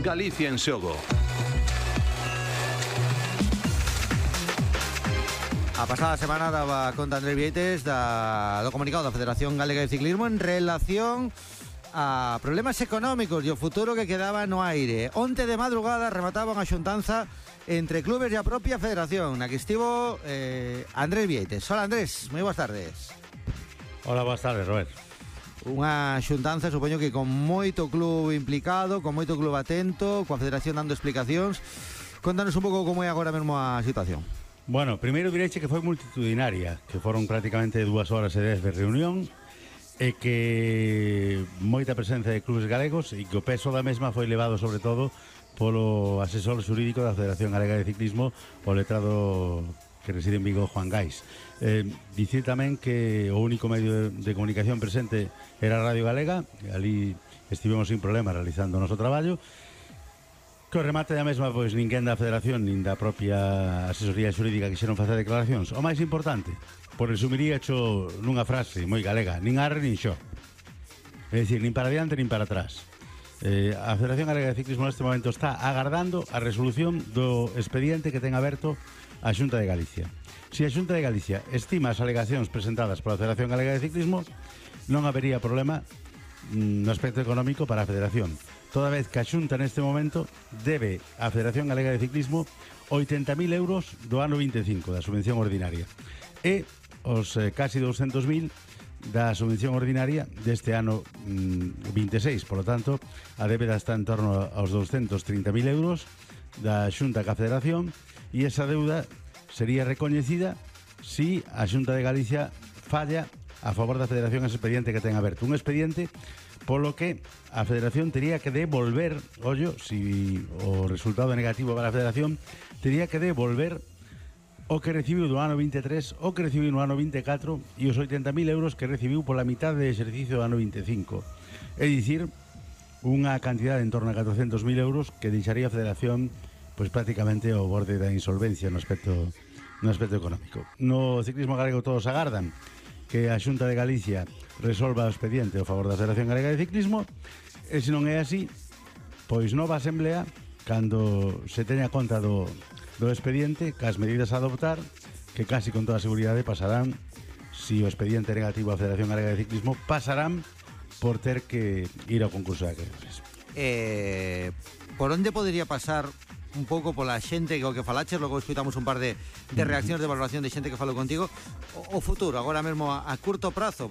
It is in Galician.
Galicia en xogo. A pasada semana daba conta Andrés Vieites do comunicado da Federación Galega de Ciclismo en relación a problemas económicos e o futuro que quedaba no aire. Onte de madrugada remataban a xuntanza entre clubes e a propia federación, na que estivo Andrés Vieites. Hola Andrés, moi boas tardes. Hola, boas tardes, Robert. Unha xuntanza, supoño que con moito club implicado, con moito club atento, coa federación dando explicacións. Contanos un pouco como é agora mesmo a situación. Bueno, primeiro direiche que foi multitudinaria, que foron prácticamente 2 horas e 10 de reunión, e que moita presencia de clubes galegos, e que o peso da mesma foi levado sobre todo polo asesor xurídico da Federación Galega de Ciclismo, o letrado que reside en Vigo, Juan Gais. Dicir tamén que o único medio de comunicación presente era a Radio Galega, e ali estivemos sin problema realizando o noso traballo. Que o remate da mesma, pois ninguén da Federación nin da propia asesoría xurídica quixeron facer declaracións. O máis importante, por resumiría xo nunha frase moi galega: nin arre nin xo. É dicir, nin para diante nin para atrás. A Federación Galega de Ciclismo neste momento está agardando a resolución do expediente que ten aberto a Xunta de Galicia. Se a Xunta de Galicia estima as alegacións presentadas pola Federación Galega de Ciclismo, non habería problema no aspecto económico para a Federación, toda vez que a Xunta neste momento debe á Federación Galega de Ciclismo 80.000 euros do ano 25 da subvención ordinaria e os casi 200.000 da subvención ordinaria deste ano 26. Por lo tanto, a débeda está en torno aos 230.000 euros da Xunta ca Federación, e esa deuda sería recoñecida si a Xunta de Galicia falla a favor da Federación ese expediente que ten aberto. Un expediente polo que a Federación tería que devolver, ollo, si o resultado é negativo para a Federación, tería que devolver o que recibiu do ano 23, o que recibiu no ano 24 e os 80.000 euros que recibiu pola mitad de exercicio do ano 25. É dicir, unha cantidad en torno a 400.000 euros que deixaría a Federación pois prácticamente ao borde da insolvencia no aspecto económico. No ciclismo galego todos agardan que a Xunta de Galicia resolva o expediente a favor da Federación Galega de Ciclismo, e se non é así, pois nova asemblea, cando se teña conta do expediente, cas medidas a adoptar, que casi con toda a seguridade pasarán, si o expediente negativo á Federación Galega de Ciclismo, pasarán por ter que ir ao concurso de acreedores. Por onde podría pasar un pouco pola xente que o que falaches, logo escuitamos un par de reaccións de valoración de xente que falou contigo, o futuro, agora mesmo a curto prazo,